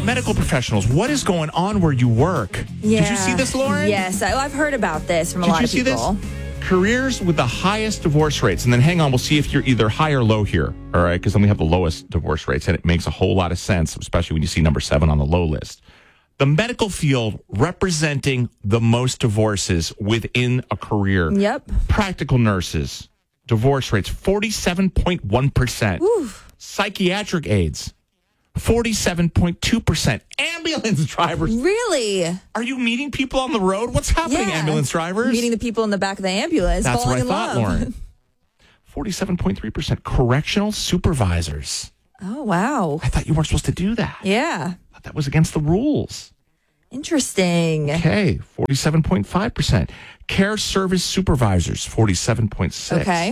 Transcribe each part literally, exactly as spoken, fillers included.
medical professionals, what is going on where you work? Yeah. Did you see this, Lauren? Yes, I, I've heard about this from a Did lot you of see people. this? Careers with the highest divorce rates. And then hang on, we'll see if you're either high or low here. All right, because then we have the lowest divorce rates. And it makes a whole lot of sense, especially when you see number seven on the low list. The medical field representing the most divorces within a career. Yep. Practical nurses, divorce rates, forty-seven point one percent. Oof. Psychiatric aides, forty-seven point two percent. Ambulance drivers. Really? Are you meeting people on the road? What's happening, Yeah. ambulance drivers? Meeting the people in the back of the ambulance. That's falling what I in thought, love. Lauren. forty-seven point three percent. Correctional supervisors. Oh, wow. I thought you weren't supposed to do that. Yeah. I thought that was against the rules. Interesting. Okay, forty-seven point five percent. Care service supervisors, forty-seven point six. Okay.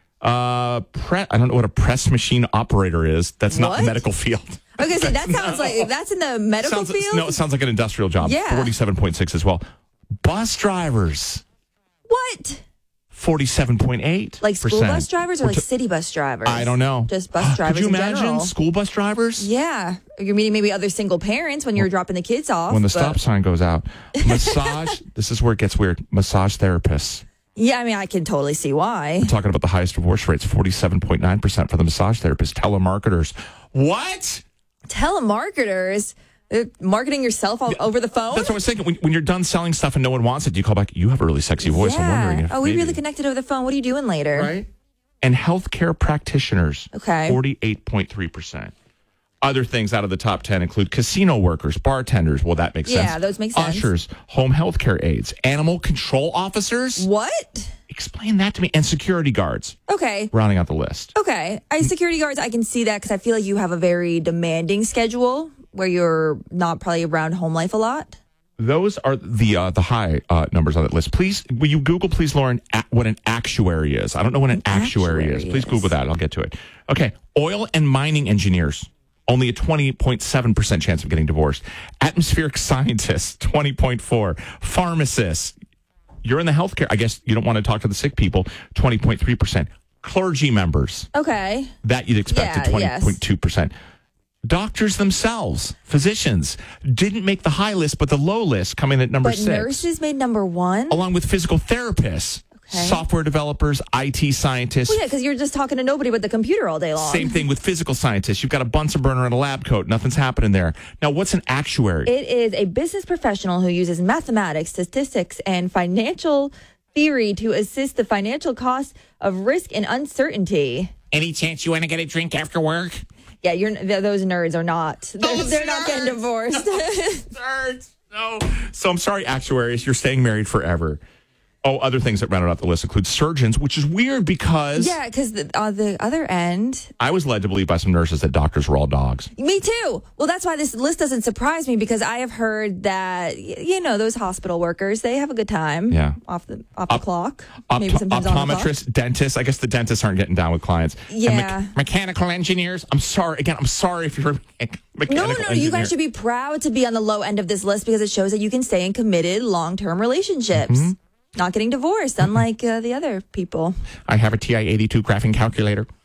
Uh, pre- I don't know what a press machine operator is. That's not What? the medical field. Okay, so that sounds like that's in the medical sounds, field? No, it sounds like an industrial job. Yeah. forty-seven point six as well. Bus drivers, What? forty-seven point eight. Like school bus drivers or like city bus drivers? I don't know. Just bus drivers Could you in imagine general. school bus drivers? Yeah. You're meeting maybe other single parents when you're dropping the kids off. When the but- stop sign goes out. Massage, this is where it gets weird. Massage therapists. Yeah, I mean, I can totally see why. We're talking about the highest divorce rates, forty-seven point nine percent for the massage therapists. Telemarketers. What? Telemarketers? Uh, marketing yourself all over the phone? That's what I was thinking. When, when you're done selling stuff and no one wants it, you call back, you have a really sexy voice. Yeah. I'm wondering if Oh, we maybe. really connected over the phone. What are you doing later? Right? And healthcare practitioners. Okay. forty-eight point three percent. Other things out of the top ten include casino workers, bartenders. Well, that makes sense. Yeah, those make sense. Ushers, home healthcare aides, animal control officers. What? Explain that to me. And security guards. Okay. Rounding out the list. Okay. I security guards, I can see that because I feel like you have a very demanding schedule where you're not probably around home life a lot. Those are the uh, the high uh, numbers on that list. Please, will you Google, please, Lauren, a- what an actuary is? I don't know what an, An actuary, actuary is. Please is. Google that. I'll get to it. Okay. Oil and mining engineers, only a twenty point seven percent chance of getting divorced. Atmospheric scientists, twenty point four. Pharmacists, you're in the healthcare. I guess you don't want to talk to the sick people, twenty point three percent. Clergy members, Okay. that you'd expect Yeah, at twenty point two percent. Doctors themselves, physicians, didn't make the high list, but the low list coming at number But six. nurses made number one? Along with physical therapists, Okay. software developers, I T scientists. Well, yeah, because you're just talking to nobody but the computer all day long. Same thing with physical scientists. You've got a Bunsen burner and a lab coat. Nothing's happening there. Now, what's an actuary? It is a business professional who uses mathematics, statistics, and financial theory to assist the financial costs of risk and uncertainty. Any chance you want to get a drink after work? Yeah, you're th- those nerds are not. They're, Those they're not getting nerds. divorced. Nerds. No. So I'm sorry, actuaries. You're staying married forever. Oh, other things that rounded out the list include surgeons, which is weird because Yeah, because the, on the other end, I was led to believe by some nurses that doctors were all dogs. me too. Well, that's why this list doesn't surprise me because I have heard that y- you know those hospital workers they have a good time. Yeah. off the off the Op- clock. Opt- Maybe sometimes on the clock. optometrists, dentists. I guess the dentists aren't getting down with clients. And Yeah. mechanical engineers. I'm sorry. Again, I'm sorry if you're a mechanical No, no, engineer. you guys should be proud to be on the low end of this list because it shows that you can stay in committed long-term relationships. Mm-hmm. Not getting divorced, unlike uh, the other people. I have a T I eighty-two graphing calculator. Do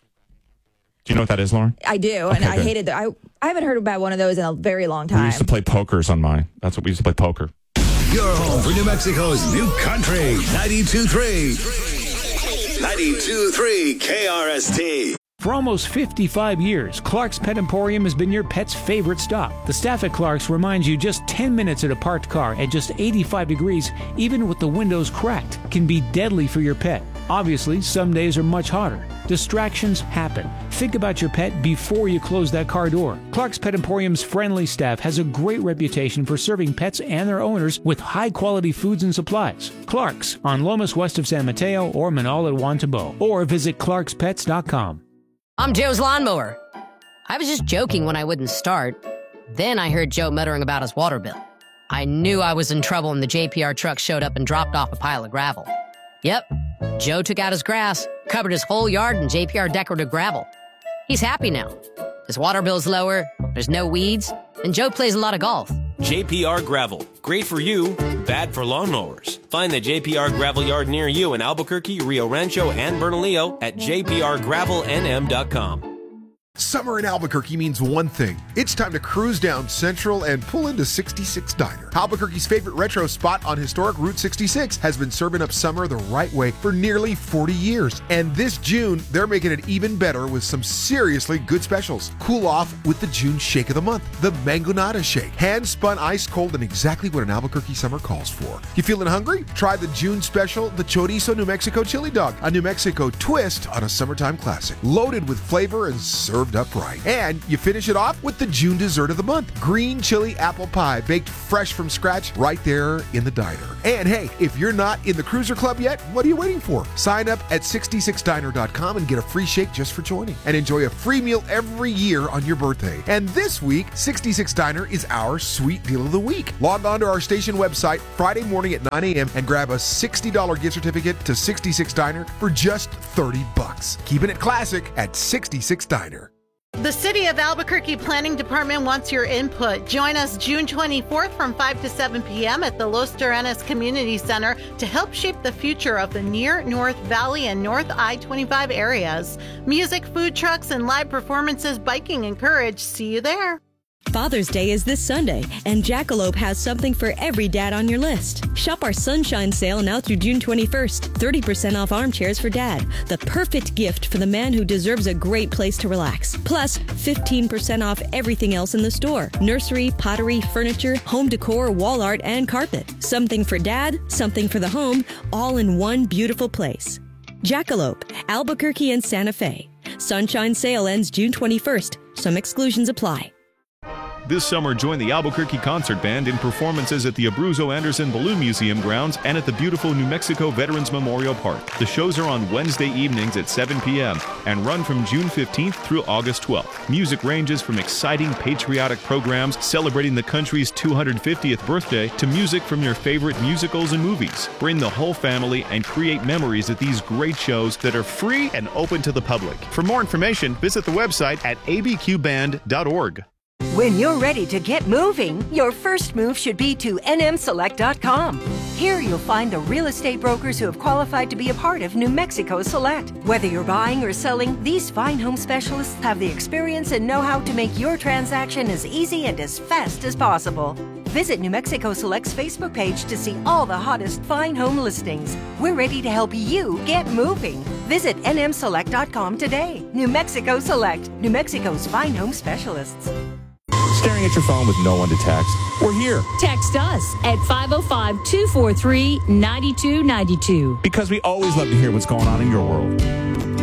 you know what that is, Lauren? I do, and Okay, I good. hated that. I, I haven't heard about one of those in a very long We time. used to play pokers on mine. That's what we used to play, poker. Your home for New Mexico's new country, ninety-two point three. ninety-two point three K R S T. For almost fifty-five years, Clark's Pet Emporium has been your pet's favorite stop. The staff at Clark's reminds you just ten minutes at a parked car at just eighty-five degrees, even with the windows cracked, can be deadly for your pet. Obviously, some days are much hotter. Distractions happen. Think about your pet before you close that car door. Clark's Pet Emporium's friendly staff has a great reputation for serving pets and their owners with high-quality foods and supplies. Clark's on Lomas west of San Mateo or Manal at Wantabo, or visit clarks pets dot com. I'm Joe's lawnmower. I was just joking when I wouldn't start. Then I heard Joe muttering about his water bill. I knew I was in trouble when the J P R truck showed up and dropped off a pile of gravel. Yep, Joe took out his grass, covered his whole yard in J P R decorative gravel. He's happy now. His water bill's lower, there's no weeds, and Joe plays a lot of golf. J P R Gravel. Great for you, bad for lawnmowers. Find the J P R Gravel Yard near you in Albuquerque, Rio Rancho, and Bernalillo at j p r gravel n m dot com. Summer in Albuquerque means one thing. It's time to cruise down Central and pull into sixty-six Diner. Albuquerque's favorite retro spot on historic Route sixty-six has been serving up summer the right way for nearly forty years. And this June, they're making it even better with some seriously good specials. Cool off with the June Shake of the Month, the Mangonada Shake. Hand-spun ice cold and exactly what an Albuquerque summer calls for. You feeling hungry? Try the June special, the Chorizo New Mexico Chili Dog, a New Mexico twist on a summertime classic. Loaded with flavor and served up right. And you finish it off with the June dessert of the month, green chili apple pie, baked fresh from scratch right there in the diner. And hey, if you're not in the Cruiser Club yet, what are you waiting for? Sign up at sixty-six diner dot com and get a free shake just for joining. And enjoy a free meal every year on your birthday. And this week, sixty-six Diner is our sweet deal of the week. Log on to our station website Friday morning at nine a.m. and grab a sixty dollars gift certificate to sixty-six Diner for just thirty bucks. Keeping it classic at sixty-six Diner. The City of Albuquerque Planning Department wants your input. Join us June twenty-fourth from five to seven p.m. at the Los Terrenos Community Center to help shape the future of the near North Valley and North I twenty-five areas. Music, food trucks, and live performances, biking encouraged. See you there. Father's Day is this Sunday, and Jackalope has something for every dad on your list. Shop our Sunshine Sale now through June twenty-first. thirty percent off armchairs for dad. The perfect gift for the man who deserves a great place to relax. Plus, fifteen percent off everything else in the store. Nursery, pottery, furniture, home decor, wall art, and carpet. Something for dad, something for the home, all in one beautiful place. Jackalope, Albuquerque and Santa Fe. Sunshine Sale ends June twenty-first. Some exclusions apply. This summer, join the Albuquerque Concert Band in performances at the Abruzzo Anderson Balloon Museum grounds and at the beautiful New Mexico Veterans Memorial Park. The shows are on Wednesday evenings at seven p.m. and run from June fifteenth through August twelfth. Music ranges from exciting patriotic programs celebrating the country's two hundred fiftieth birthday to music from your favorite musicals and movies. Bring the whole family and create memories at these great shows that are free and open to the public. For more information, visit the website at a b q band dot org. When you're ready to get moving, your first move should be to n m select dot com. Here you'll find the real estate brokers who have qualified to be a part of New Mexico Select. Whether you're buying or selling, these fine home specialists have the experience and know-how to make your transaction as easy and as fast as possible. Visit New Mexico Select's Facebook page to see all the hottest fine home listings. We're ready to help you get moving. Visit n m select dot com today. New Mexico Select, New Mexico's fine home specialists. Staring at your phone with no one to text? We're here. Text us at five oh five, two four three, nine two nine two. Because we always love to hear what's going on in your world.